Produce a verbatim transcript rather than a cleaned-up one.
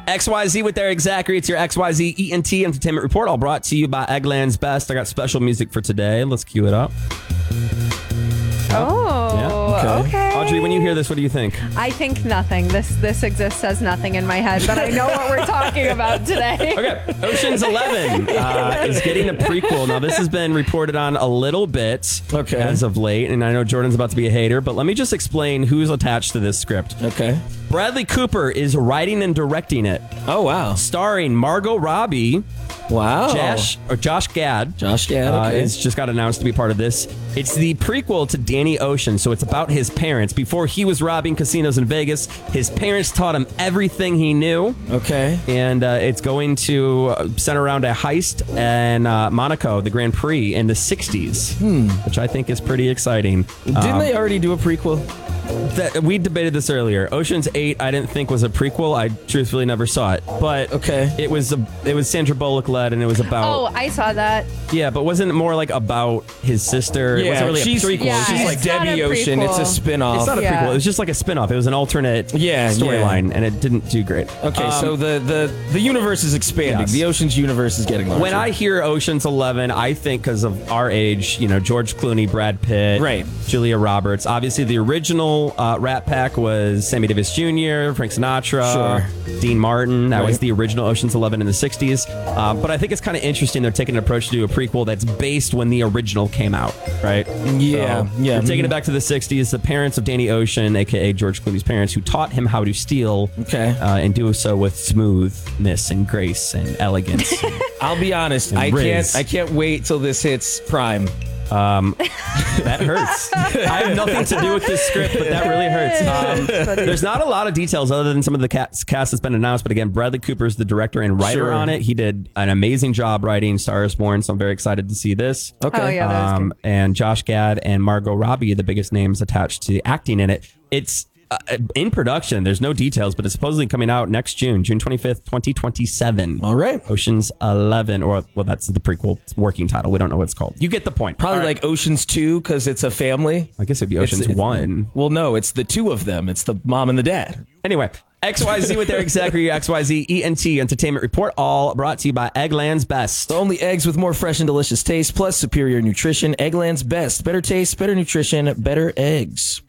X Y Z with Eric Zachary. It's your X Y Z E N T Entertainment Report, all brought to you by Eggland's Best. I got special music for today. Let's cue it up. Oh, yeah. okay. okay. Audrey, when you hear this, what do you think? I think nothing. This this exists as nothing in my head, but I know what we're talking about today. Okay, Ocean's Eleven uh, is getting a prequel. Now, this has been reported on a little bit okay. as of late, and I know Jordan's about to be a hater, but let me just explain who's attached to this script. Okay. Bradley Cooper is writing and directing it. Oh, wow. Starring Margot Robbie. Wow. Josh, or Josh Gad. Josh Gad, okay. Uh, is just got announced to be part of this. It's the prequel to Danny Ocean, so it's about his parents. Before he was robbing casinos in Vegas, his parents taught him everything he knew. Okay. And uh, it's going to center around a heist in uh, Monaco, the Grand Prix, in the sixties, hmm. which I think is pretty exciting. Didn't um, they already do a prequel? That, we debated this earlier. Ocean's eight, I didn't think was a prequel. I truthfully never saw it, but okay, it was a, it was Sandra Bullock led, and it was about. Oh, I saw that. Yeah, but wasn't it more like about his sister? Yeah, it wasn't really she's, a prequel. Yeah, she's it's like Debbie Ocean. It's a spinoff. It's not a yeah. prequel. It was just like a spinoff. It was an alternate yeah, storyline, yeah. and it didn't do great. Okay, um, so the, the the universe is expanding. Yes. The Ocean's universe is getting larger. When I hear Ocean's Eleven, I think because of our age, you know, George Clooney, Brad Pitt, right. Julia Roberts. Obviously, the original uh, Rat Pack was Sammy Davis Junior, Frank Sinatra, sure. Dean Martin. That right. was the original Ocean's Eleven in the sixties. Uh, but I think it's kind of interesting they're taking an approach to do a prequel that's based when the original came out, right? Yeah, so yeah. They're taking it back to the sixties. The parents of Danny Ocean, a k a. George Clooney's parents, who taught him how to steal, okay, uh, and do so with smoothness and grace and elegance. I'll be honest, I Riz. can't. I can't wait till this hits Prime. Um, that hurts. I have nothing to do with this script, but that really hurts. Um, there's not a lot of details other than some of the cast, cast that's been announced. But again, Bradley Cooper is the director and writer sure. on it. He did an amazing job writing Star is Born, so I'm very excited to see this. Okay. Oh, yeah, that was um, good. and Josh Gad and Margot Robbie are the biggest names attached to acting in it. It's Uh, in production. There's no details, but it's supposedly coming out next June, June twenty-fifth, twenty twenty-seven. All right. Ocean's Eleven, or well, that's the prequel working title. We don't know what it's called. You get the point. Probably All like right. Ocean's Two because it's a family. I guess it'd be Ocean's It's- it's- One. Well, no, it's the two of them. It's the mom and the dad. Anyway, X Y Z with Eric Zachary, X Y Z E N T Entertainment Report, all brought to you by Eggland's Best. The only eggs with more fresh and delicious taste, plus superior nutrition. Eggland's Best. Better taste, better nutrition, better eggs.